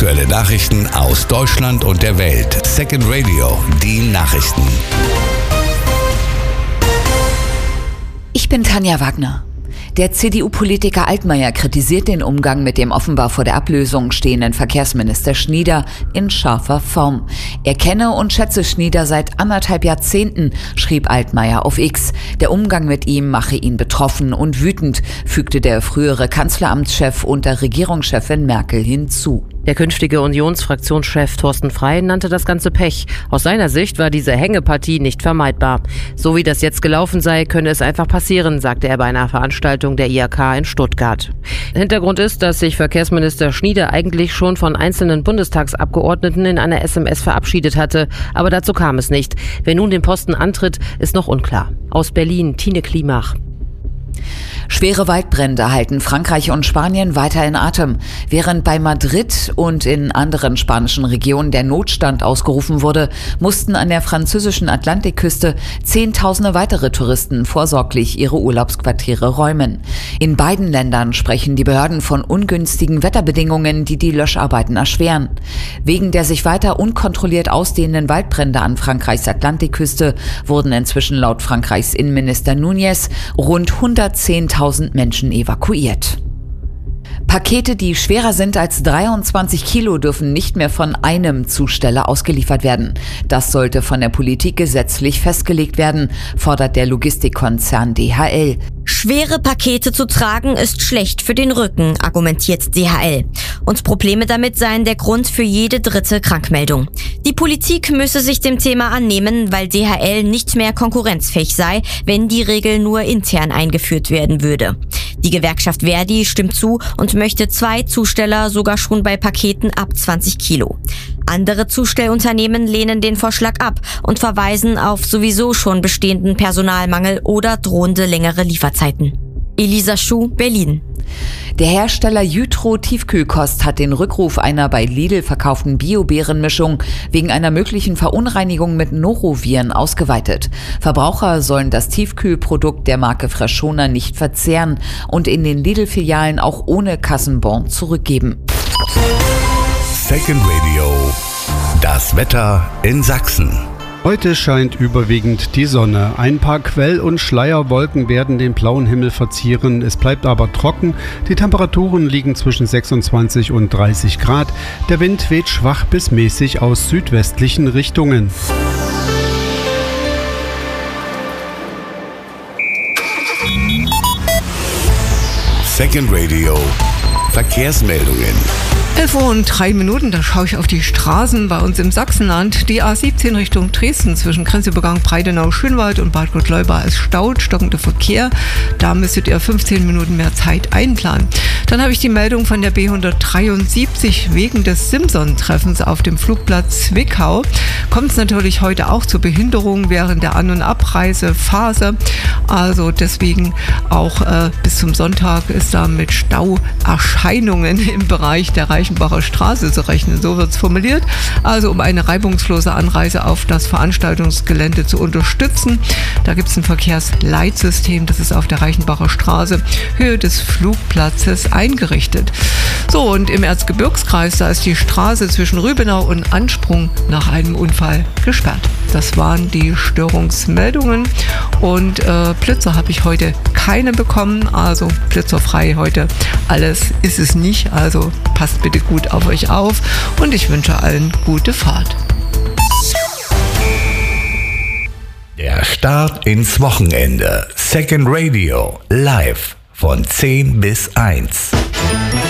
Aktuelle Nachrichten aus Deutschland und der Welt. Second Radio, die Nachrichten. Ich bin Tanja Wagner. Der CDU-Politiker Altmaier kritisiert den Umgang mit dem offenbar vor der Ablösung stehenden Verkehrsminister Schnieder in scharfer Form. Er kenne und schätze Schnieder seit 1,5 Jahrzehnten, schrieb Altmaier auf X. Der Umgang mit ihm mache ihn betroffen und wütend, fügte der frühere Kanzleramtschef unter Regierungschefin Merkel hinzu. Der künftige Unionsfraktionschef Thorsten Frey nannte das Ganze Pech. Aus seiner Sicht war diese Hängepartie nicht vermeidbar. So wie das jetzt gelaufen sei, könne es einfach passieren, sagte er bei einer Veranstaltung der IHK in Stuttgart. Hintergrund ist, dass sich Verkehrsminister Schnieder eigentlich schon von einzelnen Bundestagsabgeordneten in einer SMS verabschiedet hatte. Aber dazu kam es nicht. Wer nun den Posten antritt, ist noch unklar. Aus Berlin, Tine Klimach. Schwere Waldbrände halten Frankreich und Spanien weiter in Atem. Während bei Madrid und in anderen spanischen Regionen der Notstand ausgerufen wurde, mussten an der französischen Atlantikküste Zehntausende weitere Touristen vorsorglich ihre Urlaubsquartiere räumen. In beiden Ländern sprechen die Behörden von ungünstigen Wetterbedingungen, die die Löscharbeiten erschweren. Wegen der sich weiter unkontrolliert ausdehnenden Waldbrände an Frankreichs Atlantikküste wurden inzwischen laut Frankreichs Innenminister Núñez rund 110.000 Menschen evakuiert. Pakete, die schwerer sind als 23 Kilo, dürfen nicht mehr von einem Zusteller ausgeliefert werden. Das sollte von der Politik gesetzlich festgelegt werden, fordert der Logistikkonzern DHL. Schwere Pakete zu tragen ist schlecht für den Rücken, argumentiert DHL. Und Probleme damit seien der Grund für jede dritte Krankmeldung. Die Politik müsse sich dem Thema annehmen, weil DHL nicht mehr konkurrenzfähig sei, wenn die Regel nur intern eingeführt werden würde. Die Gewerkschaft Verdi stimmt zu und möchte 2 Zusteller sogar schon bei Paketen ab 20 Kilo. Andere Zustellunternehmen lehnen den Vorschlag ab und verweisen auf sowieso schon bestehenden Personalmangel oder drohende längere Lieferzeiten. Elisa Schuh, Berlin. Der Hersteller Jytro Tiefkühlkost hat den Rückruf einer bei Lidl verkauften Bio-Beerenmischung wegen einer möglichen Verunreinigung mit Noroviren ausgeweitet. Verbraucher sollen das Tiefkühlprodukt der Marke Freshona nicht verzehren und in den Lidl-Filialen auch ohne Kassenbon zurückgeben. Second Radio, das Wetter in Sachsen. Heute scheint überwiegend die Sonne. Ein paar Quell- und Schleierwolken werden den blauen Himmel verzieren. Es bleibt aber trocken. Die Temperaturen liegen zwischen 26 und 30 Grad. Der Wind weht schwach bis mäßig aus südwestlichen Richtungen. Second Radio, Verkehrsmeldungen. 11:03, da schaue ich auf die Straßen bei uns im Sachsenland. Die A17 Richtung Dresden zwischen Grenzübergang Breidenau-Schönwald und Bad Gottleuba ist staut, stockender Verkehr. Da müsstet ihr 15 Minuten mehr Zeit einplanen. Dann habe ich die Meldung von der B173 wegen des Simson-Treffens auf dem Flugplatz Zwickau. Kommt es natürlich heute auch zur Behinderung während der An- und Abreisephase. Also deswegen auch bis zum Sonntag ist da mit Stauerscheinungen im Bereich der Reichenbacher Straße zu rechnen. So wird es formuliert. Also um eine reibungslose Anreise auf das Veranstaltungsgelände zu unterstützen. Da gibt es ein Verkehrsleitsystem, das ist auf der Reichenbacher Straße, Höhe des Flugplatzes eingerichtet. So, und im Erzgebirgskreis, da ist die Straße zwischen Rübenau und Ansprung nach einem Unfall gesperrt. Das waren die Störungsmeldungen und Blitzer habe ich heute keine bekommen, also blitzerfrei heute. Alles ist es nicht, also passt bitte gut auf euch auf und ich wünsche allen gute Fahrt. Der Start ins Wochenende. Second Radio, live von 10 bis 1.